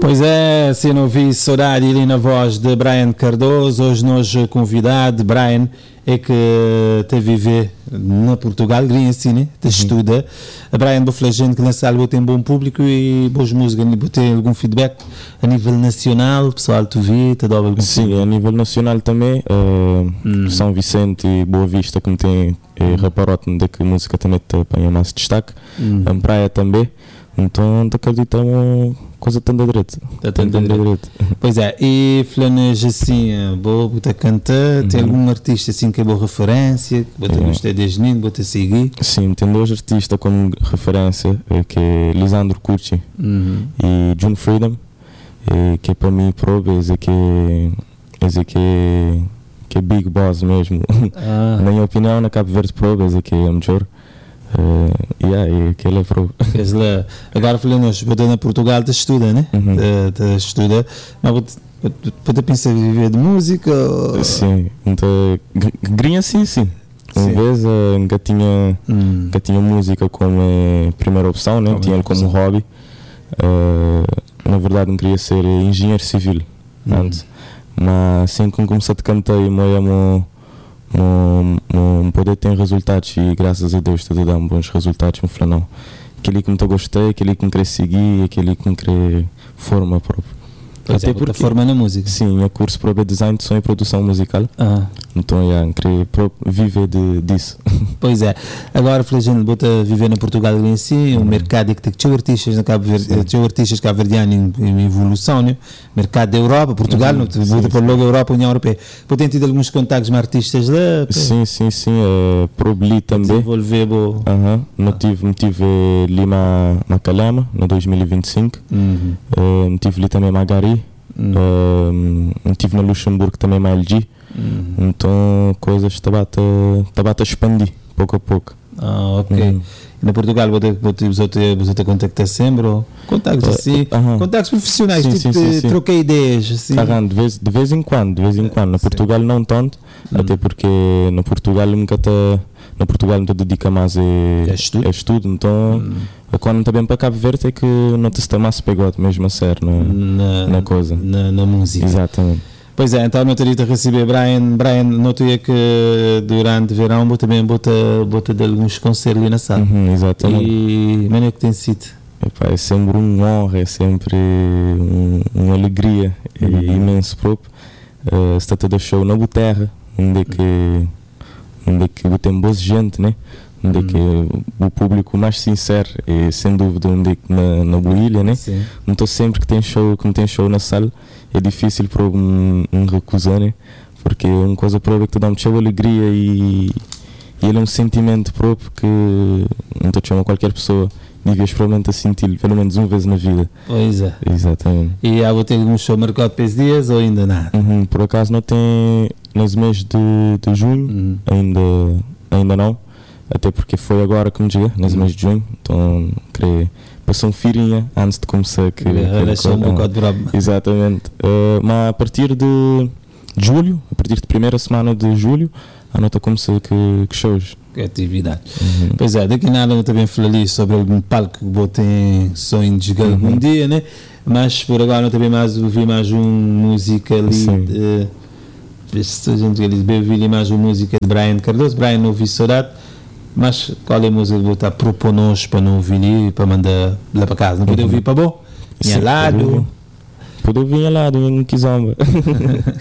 Pois é, se não ouvi saudade ali na voz de Brian Cardoso, hoje nós convidado, Brian, é que te vive na Portugal, grinha assim, né? Te estuda. A Brian do gente que nessa álbum tem bom público e boas músicas, tem algum feedback a nível nacional, pessoal, tu vi, te dá algum Sim, feedback? a nível nacional também, São Vicente e Boa Vista, como tem Raparote, onde é que a música também te apanha mais destaque, a Praia também, então te acredito uma coisa tão da direito. Pois é, e flanas assim, boa, bota cantar, tem algum artista assim que é boa referência, que bota gostei desde menino, bota seguir? Sim, tem dois artistas como referência, que é Lisandro Curti e June Freedom, que é para mim prova, que é Big Boss mesmo. Na minha opinião, na Cabo Verde prova, que é melhor. E que ele é prova. Agora falamos, bota na Portugal, te estuda, né? Te estuda, mas pode pensar em viver de música? Ou... Sim, então, grinha sim. Uma vez nunca tinha música como primeira opção, né? Tinha ele como hobby. Na verdade não queria ser engenheiro civil antes, mas assim que comecei a cantar e poder ter resultados e graças a Deus está a dar bons resultados, me falei não, aquele que me gostei, aquele que me queria seguir, aquele que me queria forma própria. Até porque forma na música. Sim, é curso para design de som e produção musical. Então queria viver disso. Pois é. Agora, felizmente, bota viver na Portugal em si, um mercado que tem artistas na Cabo Verde, tem artistas cabo-verdianos em evolução, né? Mercado da Europa, Portugal, bota por logo Europa, União Europeia. Pode ter tido alguns contactos com artistas lá? Sim. Probli também. Desenvolver, me tive Lima Macalema, no 2025. Me tive ali também Magari. Estive na Luxemburgo também na LG, então coisas estava a expandir pouco a pouco. Ok. E na Portugal você contacta sempre? Ou contactos assim? Contactos profissionais, sim. troquei ideias assim? De vez em quando. Na Portugal não tanto, até porque na Portugal não te dedica mais a estudo, então quando está bem para Cabo Verde é que não te está mais pegado mesmo a sério na coisa. Na música. Exatamente. Pois é, então não teria de receber Brian, notei que durante o verão também bota de alguns concertos ali na sala. Exatamente. E como é que tem sido? É sempre uma honra, é sempre uma alegria, é imenso próprio. Está todo show na Boterra, onde é que tem boa gente, né? Onde é que o público mais sincero é sem dúvida onde é que na Boilha, né? Sim. Então sempre que tem show na sala é difícil para um recusar, né? Porque é uma coisa própria que te dá muita alegria e ele é um sentimento próprio que não te chama qualquer pessoa devia experimentar sentir pelo menos uma vez na vida. Pois é. Exatamente. E há ter algum show marcado para esses dias ou ainda nada? Por acaso não tem nos meses de junho, ainda não, até porque foi agora que me diga, nos meses de junho, então queria passar uma firinha antes de começar um bocado brabo. Exatamente. Mas a partir de julho, a partir da primeira semana de julho, a nota começa que shows. Que atividade. Pois é, daqui a nada eu também falei ali sobre algum palco que vou ter sonho de jogar algum dia, né? Mas por agora eu também ouvi mais uma música ali a gente ouvi mais uma música de Brian Cardoso. Brian não ouvi saudade, mas qual é a música que vou estar propondo para não ouvir ali para mandar lá para casa? Não pode ouvir para bom? Minha lado. Pode ouvir lá, em Kizomba.